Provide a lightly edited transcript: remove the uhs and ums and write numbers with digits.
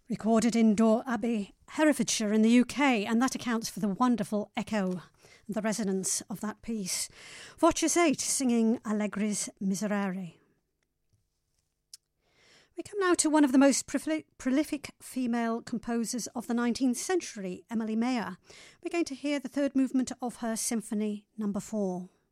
Recorded in Dore Abbey, Herefordshire in the UK, and that accounts for the wonderful echo and the resonance of that piece. Voces 8 singing Allegri's Miserere. We come now to one of the most prolific female composers of the 19th century, Emily Meyer. We're going to hear the third movement of her Symphony No. 4.